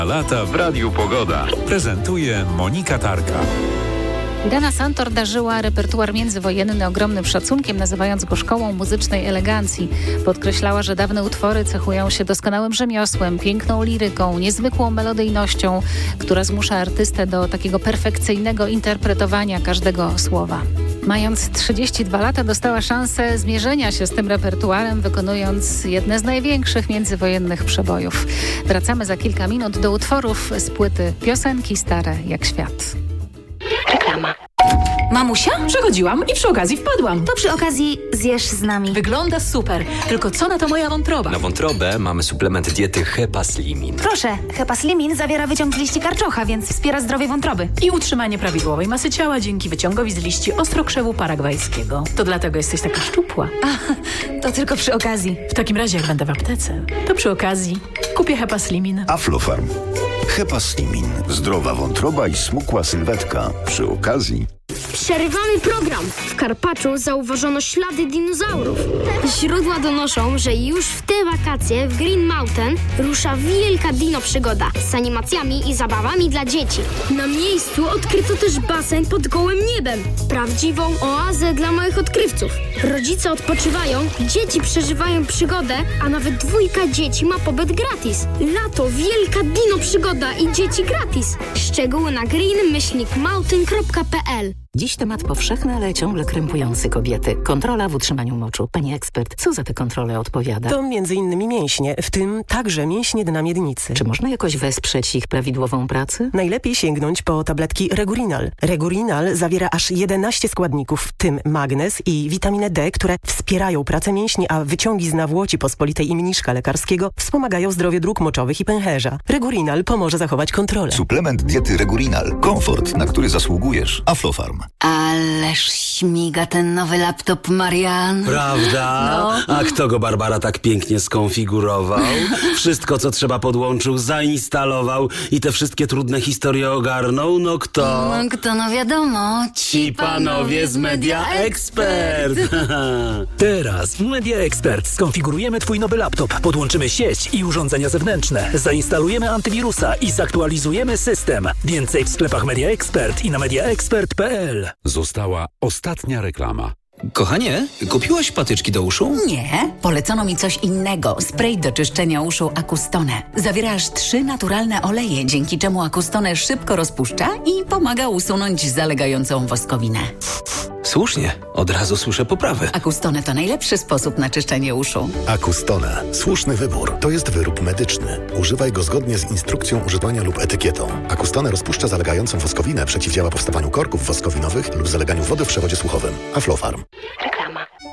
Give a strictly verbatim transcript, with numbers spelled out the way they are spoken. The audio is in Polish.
Lata w Radiu Pogoda. Prezentuje Monika Tarka. Dana Santor darzyła repertuar międzywojenny ogromnym szacunkiem, nazywając go szkołą muzycznej elegancji. Podkreślała, że dawne utwory cechują się doskonałym rzemiosłem, piękną liryką, niezwykłą melodyjnością, która zmusza artystę do takiego perfekcyjnego interpretowania każdego słowa. Mając trzydzieści dwa lata dostała szansę zmierzenia się z tym repertuarem, wykonując jedne z największych międzywojennych przebojów. Wracamy za kilka minut do utworów z płyty Piosenki stare jak świat. Reklama. Mamusia? Przechodziłam i przy okazji wpadłam. To przy okazji zjesz z nami. Wygląda super. Tylko co na to moja wątroba? Na wątrobę mamy suplement diety Hepaslimin. Proszę, Hepaslimin zawiera wyciąg z liści karczocha, więc wspiera zdrowie wątroby. I utrzymanie prawidłowej masy ciała dzięki wyciągowi z liści ostrokrzewu paragwajskiego. To dlatego jesteś taka szczupła. A, to tylko przy okazji. W takim razie, jak będę w aptece, to przy okazji kupię Hepaslimin. Aflofarm. Hepaslimin. Zdrowa wątroba i smukła sylwetka. Przy okazji... Przerywamy program. W Karpaczu zauważono ślady dinozaurów. Źródła donoszą, że już w te wakacje w Green Mountain rusza wielka dino przygoda z animacjami i zabawami dla dzieci. Na miejscu odkryto też basen pod gołym niebem. Prawdziwą oazę dla małych odkrywców. Rodzice odpoczywają, dzieci przeżywają przygodę, a nawet dwójka dzieci ma pobyt gratis. Lato, wielka dino przygoda i dzieci gratis. Szczegóły na green myślnik mountain kropka p l. Dziś temat powszechny, ale ciągle krępujący kobiety. Kontrola w utrzymaniu moczu. Pani ekspert, co za tę kontrolę odpowiada? To między innymi mięśnie, w tym także mięśnie dna miednicy. Czy można jakoś wesprzeć ich prawidłową pracę? Najlepiej sięgnąć po tabletki Regurinal. Regurinal zawiera aż jedenaście składników, w tym magnez i witaminę D, które wspierają pracę mięśni, a wyciągi z nawłoci pospolitej i mniszka lekarskiego wspomagają zdrowie dróg moczowych i pęcherza. Regurinal pomoże zachować kontrolę. Suplement diety Regurinal. Komfort, na który zasługujesz. Aflofarm. Ależ śmiga ten nowy laptop, Marian. Prawda? No. A kto go, Barbara, tak pięknie skonfigurował? Wszystko, co trzeba, podłączył, zainstalował i te wszystkie trudne historie ogarnął? No kto? No kto, no wiadomo. Ci panowie z Media Expert. Teraz w Media Expert skonfigurujemy twój nowy laptop, podłączymy sieć i urządzenia zewnętrzne, zainstalujemy antywirusa i zaktualizujemy system. Więcej w sklepach Media Expert i na media expert kropka p l. Została ostatnia reklama. Kochanie, kupiłaś patyczki do uszu? Nie, polecono mi coś innego. Spray do czyszczenia uszu Acustone. Zawiera aż trzy naturalne oleje, dzięki czemu Acustone szybko rozpuszcza i pomaga usunąć zalegającą woskowinę. Słusznie, od razu słyszę poprawę. Acustone to najlepszy sposób na czyszczenie uszu. Acustone. Słuszny wybór. To jest wyrób medyczny. Używaj go zgodnie z instrukcją używania lub etykietą. Acustone rozpuszcza zalegającą woskowinę, przeciwdziała powstawaniu korków woskowinowych lub zaleganiu wody w przewodzie słuchowym. Aflofarm. Reklama.